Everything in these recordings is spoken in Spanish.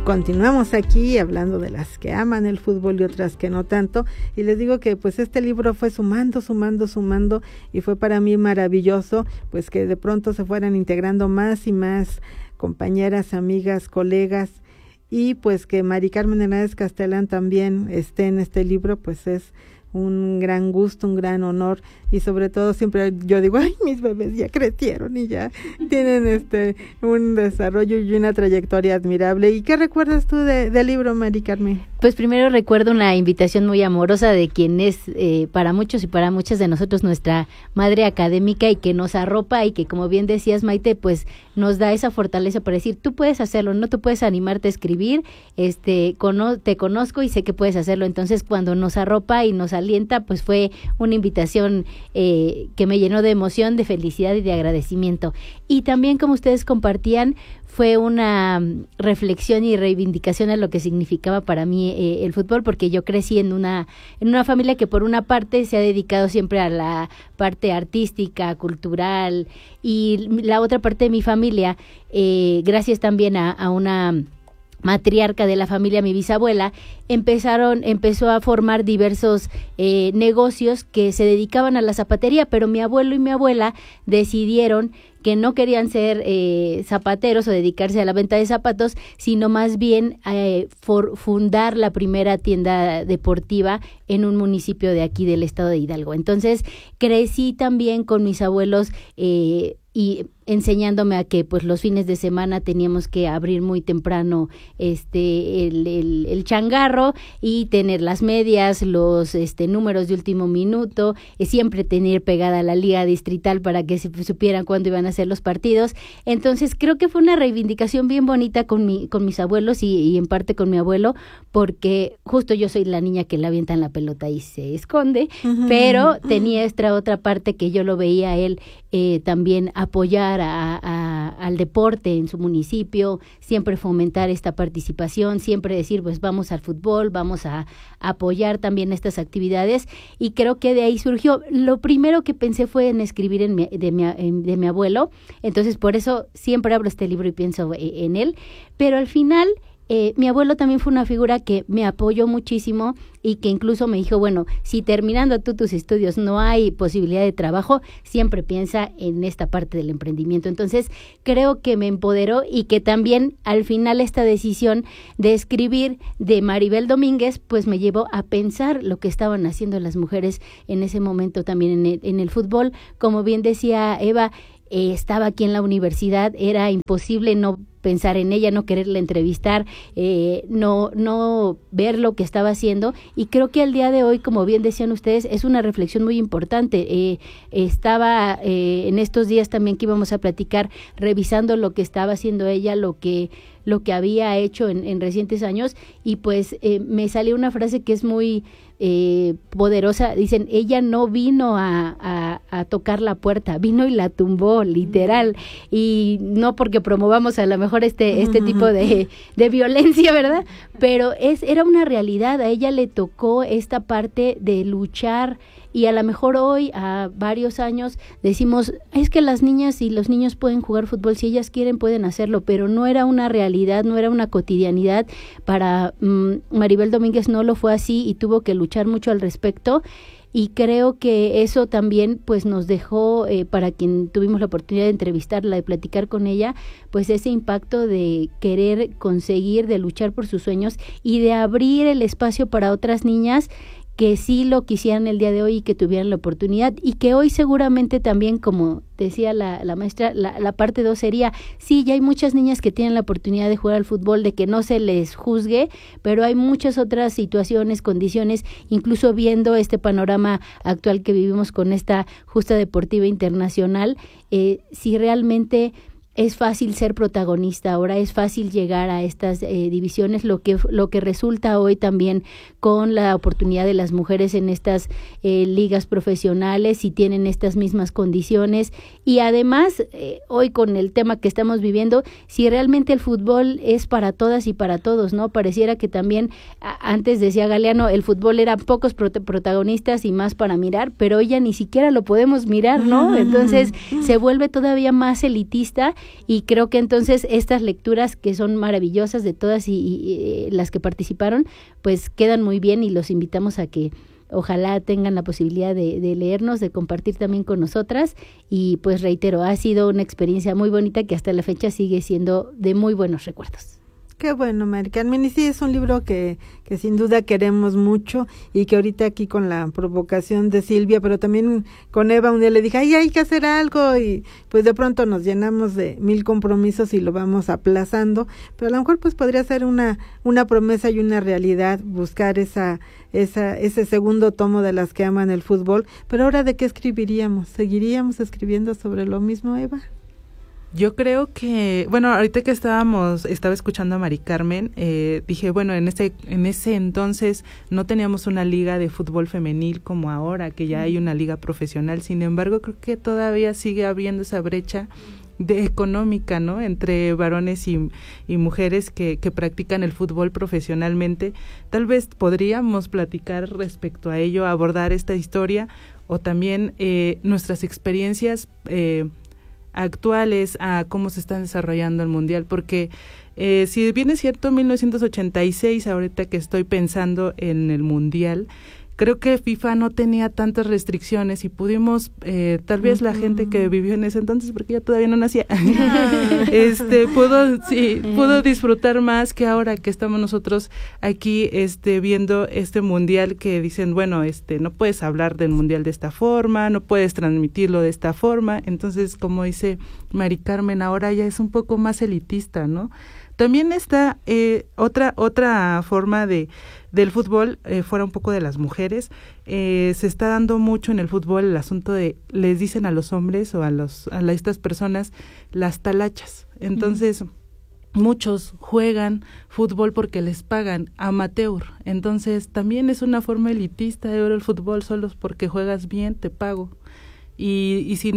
continuamos aquí hablando de las que aman el fútbol y otras que no tanto, y les digo que pues este libro fue sumando, y fue para mí maravilloso, pues que de pronto se fueran integrando más y más compañeras, amigas, colegas, y pues que Mari Carmen Hernández Castelán también esté en este libro, pues es un gran gusto, un gran honor, y sobre todo siempre yo digo, ay, mis bebés ya crecieron y ya tienen un desarrollo y una trayectoria admirable. ¿Y qué recuerdas tú del libro, Mari Carmen? Pues primero recuerdo una invitación muy amorosa de quien es para muchos y para muchas de nosotros nuestra madre académica, y que nos arropa y que, como bien decías, Maite, pues nos da esa fortaleza para decir, tú puedes hacerlo, no tú puedes animarte a escribir, te conozco y sé que puedes hacerlo. Entonces cuando nos arropa y nos alienta, pues fue una invitación que me llenó de emoción, de felicidad y de agradecimiento. Y también, como ustedes compartían, fue una reflexión y reivindicación a lo que significaba para mí el fútbol, porque yo crecí en una familia que por una parte se ha dedicado siempre a la parte artística, cultural, y la otra parte de mi familia, gracias también a una matriarca de la familia, mi bisabuela, empezó a formar diversos negocios que se dedicaban a la zapatería, pero mi abuelo y mi abuela decidieron que no querían ser zapateros o dedicarse a la venta de zapatos, sino más bien fundar la primera tienda deportiva en un municipio de aquí del estado de Hidalgo. Entonces crecí también con mis abuelos y enseñándome a que pues los fines de semana teníamos que abrir muy temprano el changarro y tener las medias, los números de último minuto, siempre tener pegada la liga distrital para que se supieran cuándo iban a ser los partidos. Entonces creo que fue una reivindicación bien bonita con mis abuelos y en parte con mi abuelo, porque justo yo soy la niña que le avientan la pelota y se esconde, pero tenía esta otra parte que yo lo veía a él también apoyar al deporte en su municipio, siempre fomentar esta participación, siempre decir pues vamos al fútbol, vamos a apoyar también estas actividades, y creo que de ahí surgió. Lo primero que pensé fue en escribir de mi abuelo, entonces por eso siempre abro este libro y pienso en él, pero al final mi abuelo también fue una figura que me apoyó muchísimo y que incluso me dijo, bueno, si terminando tú tus estudios no hay posibilidad de trabajo, siempre piensa en esta parte del emprendimiento. Entonces creo que me empoderó, y que también al final esta decisión de escribir de Maribel Domínguez pues me llevó a pensar lo que estaban haciendo las mujeres en ese momento también en el fútbol. Como bien decía Eva, estaba aquí en la universidad, era imposible no pensar en ella, no quererla entrevistar, no ver lo que estaba haciendo, y creo que al día de hoy, como bien decían ustedes, es una reflexión muy importante. Estaba en estos días también que íbamos a platicar, revisando lo que estaba haciendo ella, lo que había hecho en recientes años, y pues me salió una frase que es muy poderosa. Dicen, ella no vino a tocar la puerta, vino y la tumbó, literal, y no porque promovamos a lo mejor este tipo de violencia, ¿verdad? Pero era una realidad. A ella le tocó esta parte de luchar, y a lo mejor hoy, a varios años, decimos, es que las niñas y los niños pueden jugar fútbol, si ellas quieren pueden hacerlo, pero no era una realidad, no era una cotidianidad. Para Maribel Domínguez no lo fue así, y tuvo que luchar mucho al respecto. Y creo que eso también pues nos dejó, para quien tuvimos la oportunidad de entrevistarla, de platicar con ella, pues ese impacto de querer conseguir, de luchar por sus sueños y de abrir el espacio para otras niñas que sí lo quisieran el día de hoy y que tuvieran la oportunidad, y que hoy seguramente también, como decía la maestra, la parte 2 sería, sí, ya hay muchas niñas que tienen la oportunidad de jugar al fútbol, de que no se les juzgue, pero hay muchas otras situaciones, condiciones, incluso viendo este panorama actual que vivimos con esta justa deportiva internacional, si realmente es fácil ser protagonista, ahora es fácil llegar a estas divisiones, lo que resulta hoy también con la oportunidad de las mujeres en estas ligas profesionales, y tienen estas mismas condiciones, y además hoy con el tema que estamos viviendo, si realmente el fútbol es para todas y para todos, ¿no? Pareciera que también, antes decía Galeano, el fútbol era pocos protagonistas y más para mirar, pero hoy ya ni siquiera lo podemos mirar, ¿no? Entonces se vuelve todavía más elitista, y creo que entonces estas lecturas que son maravillosas de todas y las que participaron, pues quedan muy bien y los invitamos a que ojalá tengan la posibilidad de leernos, de compartir también con nosotras y pues reitero, ha sido una experiencia muy bonita que hasta la fecha sigue siendo de muy buenos recuerdos. Qué bueno, Mari Carmen. Y sí, es un libro que sin duda queremos mucho y que ahorita aquí con la provocación de Silvia, pero también con Eva, un día le dije, ay, hay que hacer algo y pues de pronto nos llenamos de 1000 compromisos y lo vamos aplazando, pero a lo mejor pues podría ser una promesa y una realidad buscar ese segundo tomo de Las que aman el fútbol. Pero ahora, ¿de qué escribiríamos? ¿Seguiríamos escribiendo sobre lo mismo, Eva? Yo creo que, bueno, ahorita que estaba escuchando a Mari Carmen, dije, bueno, en ese entonces no teníamos una liga de fútbol femenil como ahora, que ya hay una liga profesional. Sin embargo, creo que todavía sigue habiendo esa brecha económica, ¿no? Entre varones y mujeres que practican el fútbol profesionalmente. Tal vez podríamos platicar respecto a ello, abordar esta historia, o también nuestras experiencias actuales a cómo se está desarrollando el Mundial, porque si bien es cierto, 1986, ahorita que estoy pensando en el Mundial, creo que FIFA no tenía tantas restricciones y pudimos, tal vez la gente que vivió en ese entonces, porque yo todavía no nacía, pudo disfrutar más que ahora que estamos nosotros aquí viendo este Mundial, que dicen, bueno, no puedes hablar del Mundial de esta forma, no puedes transmitirlo de esta forma. Entonces, como dice Mari Carmen, ahora ya es un poco más elitista, ¿no? También está otra forma del fútbol, fuera un poco de las mujeres. Se está dando mucho en el fútbol el asunto de, les dicen a los hombres o a estas personas, las talachas. Entonces, muchos juegan fútbol porque les pagan amateur. Entonces, también es una forma elitista de ver el fútbol, solo porque juegas bien, te pago. Y si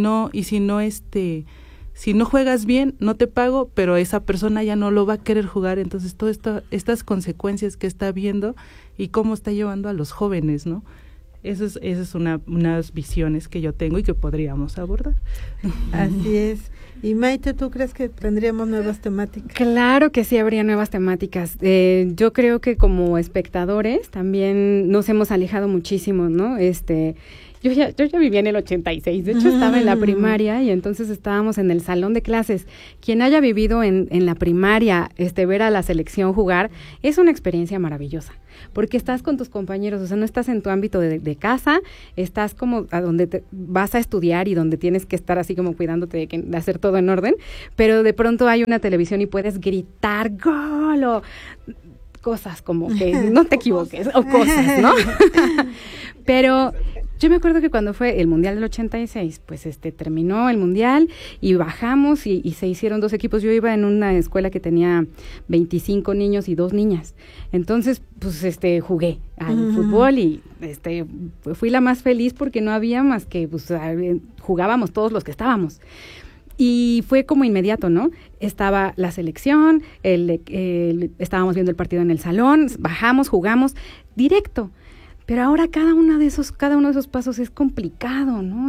no juegas bien, no te pago, pero esa persona ya no lo va a querer jugar. Entonces, todas estas consecuencias que está viendo y cómo está llevando a los jóvenes, ¿no? Esas es unas visiones que yo tengo y que podríamos abordar. Así es. Y Maite, ¿tú crees que tendríamos nuevas temáticas? Claro que sí habría nuevas temáticas. Yo creo que como espectadores también nos hemos alejado muchísimo, ¿no? Yo ya vivía en el 86, de hecho estaba en la primaria y entonces estábamos en el salón de clases. Quien haya vivido en la primaria, ver a la selección jugar, es una experiencia maravillosa, porque estás con tus compañeros, o sea, no estás en tu ámbito de casa, estás como a donde vas a estudiar y donde tienes que estar así como cuidándote de hacer todo en orden, pero de pronto hay una televisión y puedes gritar ¡gol! O cosas como que no te equivoques, o cosas, ¿no? Pero yo me acuerdo que cuando fue el Mundial del 86, pues terminó el Mundial y bajamos y se hicieron 2 equipos. Yo iba en una escuela que tenía 25 niños y 2 niñas. Entonces, pues jugué al fútbol y fui la más feliz porque no había más que pues jugábamos todos los que estábamos. Y fue como inmediato, ¿no? Estaba la selección, estábamos viendo el partido en el salón, bajamos, jugamos, directo. Pero ahora cada uno de esos pasos es complicado, ¿no?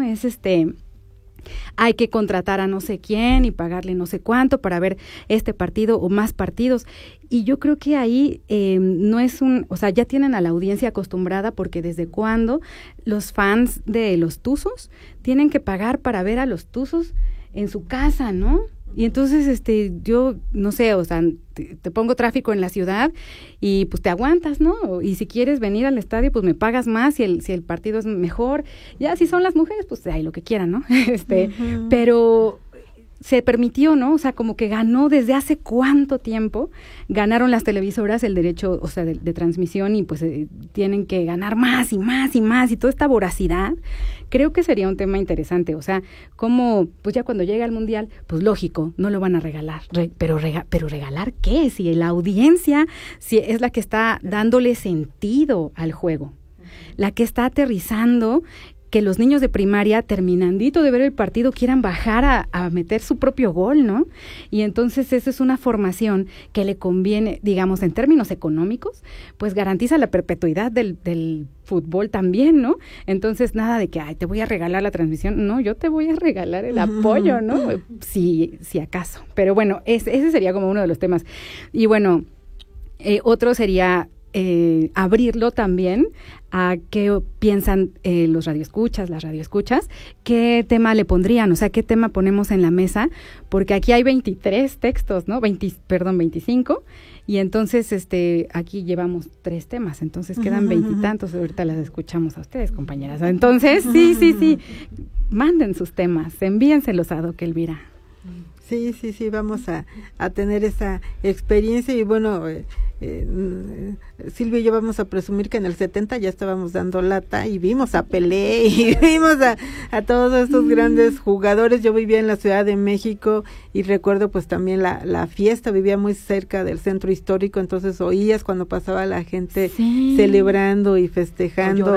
Hay que contratar a no sé quién y pagarle no sé cuánto para ver este partido o más partidos. Y yo creo que ahí no es ya tienen a la audiencia acostumbrada, porque desde cuándo los fans de los Tuzos tienen que pagar para ver a los Tuzos en su casa, ¿no? Y entonces, yo no sé, o sea, te pongo tráfico en la ciudad y pues te aguantas, ¿no? Y si quieres venir al estadio, pues me pagas más si el partido es mejor. Ya si son las mujeres, pues hay lo que quieran, ¿no? Pero se permitió, ¿no? O sea, como que ganó desde hace cuánto tiempo, ganaron las televisoras el derecho, o sea, de transmisión, y pues tienen que ganar más y más y más, y toda esta voracidad. Creo que sería un tema interesante, o sea, como, pues ya cuando llega el Mundial, pues lógico, no lo van a regalar, pero ¿regalar qué? Si la audiencia si es la que está dándole sentido al juego, la que está aterrizando que los niños de primaria, terminandito de ver el partido, quieran bajar a meter su propio gol, ¿no? Y entonces esa es una formación que le conviene, digamos, en términos económicos, pues garantiza la perpetuidad del fútbol también, ¿no? Entonces, nada de que, ay, te voy a regalar la transmisión. No, yo te voy a regalar el apoyo, ¿no? Si acaso. Pero bueno, ese sería como uno de los temas. Y bueno, otro sería abrirlo también a qué piensan los radioescuchas, las radioescuchas, qué tema le pondrían, o sea, qué tema ponemos en la mesa, porque aquí hay 23 textos, ¿no? 25, y entonces aquí llevamos 3 temas, entonces quedan 20 y tantos, ahorita las escuchamos a ustedes, compañeras. Entonces, sí, manden sus temas, envíenselos a Doc Elvira. Sí, vamos a tener esa experiencia y bueno, Silvia y yo vamos a presumir que en el 70 ya estábamos dando lata y vimos a Pelé y vimos a todos estos grandes jugadores. Yo vivía en la Ciudad de México y recuerdo pues también la fiesta, vivía muy cerca del centro histórico, entonces oías cuando pasaba la gente celebrando y festejando.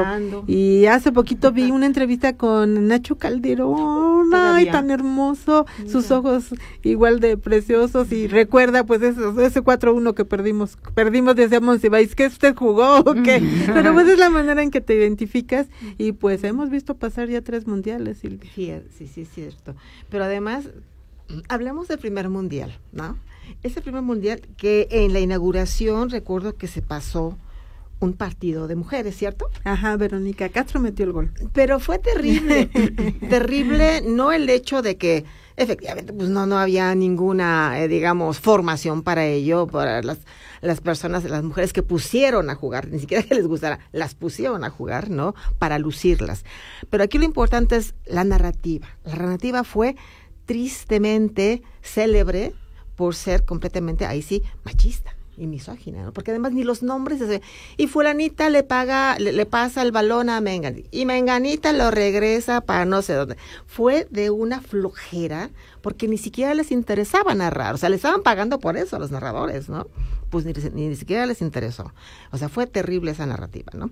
Y hace poquito vi una entrevista con Nacho Calderón, ay, tan hermoso, sus ojos igual de preciosos, y recuerda pues ese 4-1 que perdimos desde Monsiváis, ¿qué usted jugó o qué? Pero pues es la manera en que te identificas, y pues hemos visto pasar ya 3 mundiales, Silvia. Sí, es cierto. Pero además, hablemos del primer mundial, ¿no? Ese primer mundial que en la inauguración recuerdo que se pasó un partido de mujeres, ¿cierto? Ajá, Verónica Castro metió el gol. Pero fue terrible, terrible, no el hecho de que efectivamente pues no había ninguna, digamos, formación para ello, para las personas, las mujeres que pusieron a jugar, ni siquiera que les gustara, las pusieron a jugar, ¿no? Para lucirlas. Pero aquí lo importante es la narrativa. La narrativa fue tristemente célebre por ser completamente, ahí sí, machista y misógina, ¿no? Porque además ni los nombres, y fulanita le pasa el balón a Menganita, y Menganita lo regresa para no sé dónde. Fue de una flojera, porque ni siquiera les interesaba narrar, o sea, le estaban pagando por eso a los narradores, ¿no? Pues ni siquiera les interesó. O sea, fue terrible esa narrativa, ¿no?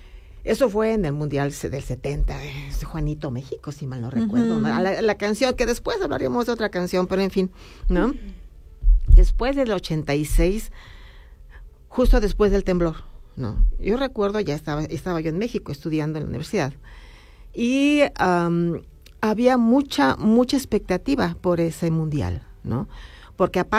Eso fue en el Mundial del 70, Juanito México, si mal no recuerdo, ¿no? La canción, que después hablaríamos de otra canción, pero en fin, ¿no? Después del 86, justo después del temblor, ¿no? Yo recuerdo, ya estaba yo en México estudiando en la universidad, y había mucha expectativa por ese mundial, ¿no? Porque a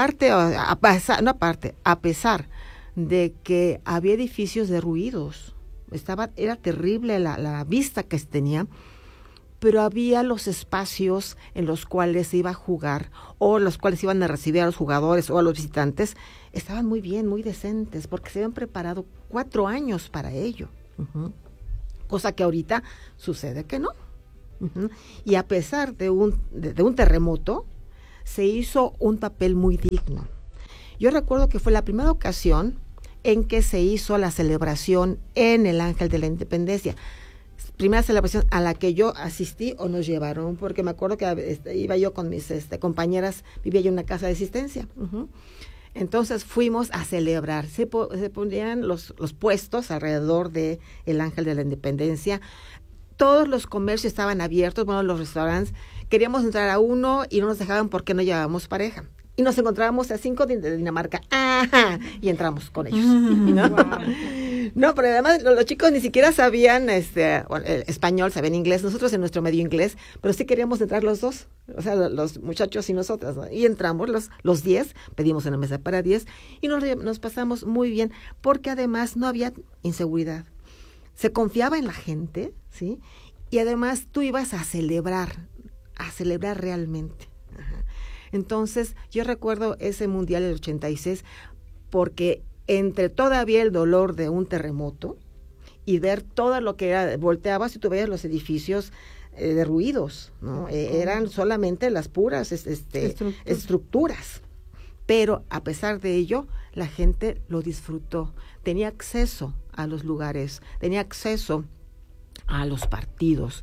pesar de que había edificios derruidos, era terrible la vista que se tenía, pero había los espacios en los cuales se iba a jugar, o los cuales iban a recibir a los jugadores o a los visitantes, estaban muy bien, muy decentes, porque se habían preparado 4 años para ello. Cosa que ahorita sucede que no. Y a pesar de un terremoto, se hizo un papel muy digno. Yo recuerdo que fue la primera ocasión en que se hizo la celebración en el Ángel de la Independencia. Primera celebración a la que yo asistí o nos llevaron, porque me acuerdo que iba yo con mis compañeras, vivía yo en una casa de asistencia. Entonces fuimos a celebrar. Se ponían los puestos alrededor de el Ángel de la Independencia. Todos los comercios estaban abiertos, bueno, los restaurantes. Queríamos entrar a uno y no nos dejaban porque no llevábamos pareja. Y nos encontrábamos a 5 de Dinamarca. ¡Ajá! Y entramos con ellos. ¿No? Wow. No, pero además los chicos ni siquiera sabían español, sabían inglés. Nosotros en nuestro medio inglés, pero sí queríamos entrar los dos. O sea, los muchachos y nosotras, ¿no? Y entramos los 10, pedimos una mesa para 10 y nos pasamos muy bien, porque además no había inseguridad. Se confiaba en la gente, ¿sí? Y además tú ibas a celebrar realmente. Ajá. Entonces, yo recuerdo ese Mundial del 86 porque entre todavía el dolor de un terremoto y ver todo lo que era, volteabas y tú veías los edificios derruidos, ¿no? Eran solamente las puras estructuras. Pero a pesar de ello, la gente lo disfrutó. Tenía acceso a los lugares, tenía acceso a los partidos.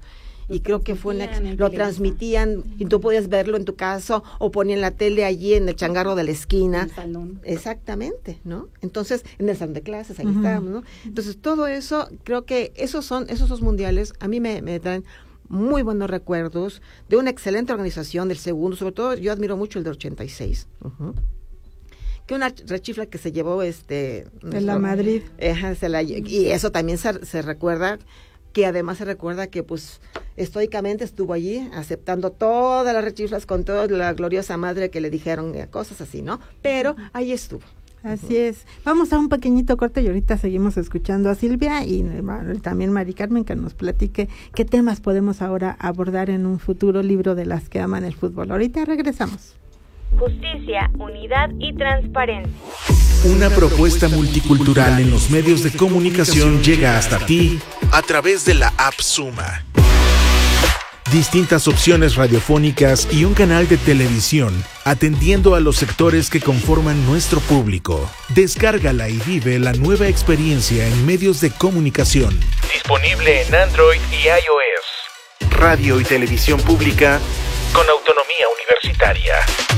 y creo que fue lo televisión. transmitían y tú podías verlo en tu casa o ponían la tele allí en el changarro de la esquina. En el salón. Exactamente, ¿no? Entonces, en el salón de clases, ahí estábamos, ¿no? Entonces, todo eso, creo que esos dos mundiales a mí me traen muy buenos recuerdos de una excelente organización del segundo, sobre todo yo admiro mucho el del 86. Que una rechifla que se llevó de la Madrid. Y eso también se recuerda, que además se recuerda que pues estoicamente estuvo allí aceptando todas las rechiflas con toda la gloriosa madre que le dijeron, cosas así, ¿no? Pero ahí estuvo. Así es. Vamos a un pequeñito corte y ahorita seguimos escuchando a Silvia y también Mari Carmen, que nos platique qué temas podemos ahora abordar en un futuro libro de las que aman el fútbol. Ahorita regresamos. Justicia, unidad y transparencia. Una propuesta multicultural en los medios de comunicación llega hasta ti a través de la app Suma. Distintas opciones radiofónicas y un canal de televisión, atendiendo a los sectores que conforman nuestro público. Descárgala y vive la nueva experiencia en medios de comunicación. Disponible en Android y iOS. Radio y televisión pública con autonomía universitaria.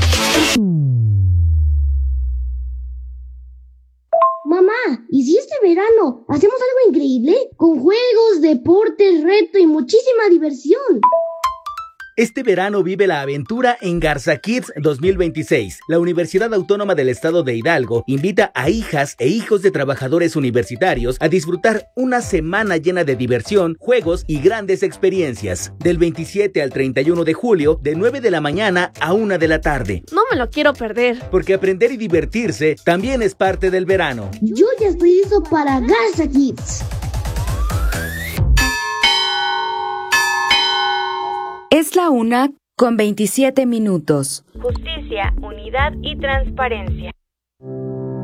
Mamá, ¿y si este verano hacemos algo increíble? Con juegos, deportes, reto y muchísima diversión. Este verano vive la aventura en Garza Kids 2026. La Universidad Autónoma del Estado de Hidalgo invita a hijas e hijos de trabajadores universitarios a disfrutar una semana llena de diversión, juegos y grandes experiencias. Del 27 al 31 de julio, de 9 de la mañana a 1 de la tarde. No me lo quiero perder. Porque aprender y divertirse también es parte del verano. Yo ya estoy listo para Garza Kids. Es la 1:27. Justicia, unidad y transparencia.